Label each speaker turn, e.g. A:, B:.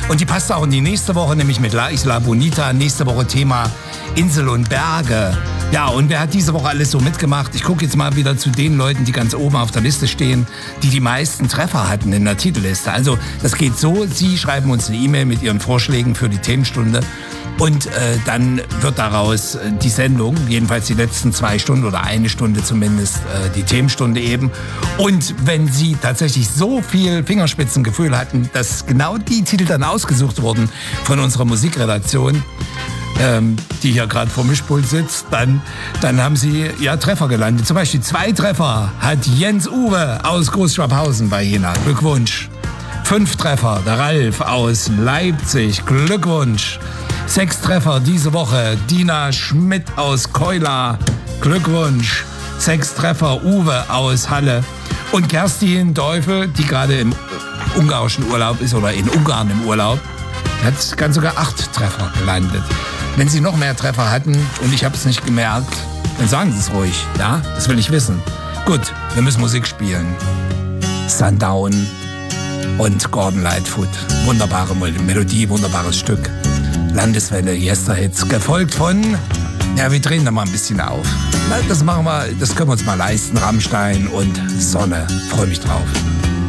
A: Und die passt auch in die nächste Woche, nämlich mit La Isla Bonita. Nächste Woche Thema Insel und Berge. Ja, und wer hat diese Woche alles so mitgemacht? Ich gucke jetzt mal wieder zu den Leuten, die ganz oben auf der Liste stehen, die die meisten Treffer hatten in der Titelliste. Also das geht so, Sie schreiben uns eine E-Mail mit Ihren Vorschlägen für die Themenstunde. Und dann wird daraus die Sendung, jedenfalls die letzten 2 Stunden oder 1 Stunde zumindest, die Themenstunde eben. Und wenn Sie tatsächlich so viel Fingerspitzengefühl hatten, dass genau die Titel dann ausgesucht wurden von unserer Musikredaktion, die hier gerade vor Mischpult sitzt, dann haben Sie ja Treffer gelandet. Zum Beispiel 2 Treffer hat Jens Uwe aus Großschwabhausen bei Jena. Glückwunsch. 5 Treffer, der Ralf aus Leipzig. Glückwunsch. 6 Treffer diese Woche, Dina Schmidt aus Keula. Glückwunsch. 6 Treffer, Uwe aus Halle. Und Kerstin Teufel, die gerade im ungarischen Urlaub ist oder in Ungarn im Urlaub, hat ganz sogar 8 Treffer gelandet. Wenn Sie noch mehr Treffer hatten und ich habe es nicht gemerkt, dann sagen Sie es ruhig. Ja, das will ich wissen. Gut, wir müssen Musik spielen. Sundown und Gordon Lightfoot. Wunderbare Melodie, wunderbares Stück. Landeswelle, Yesterhits, gefolgt von, ja, wir drehen da mal ein bisschen auf. Das machen wir, das können wir uns mal leisten. Rammstein und Sonne. Freue mich drauf.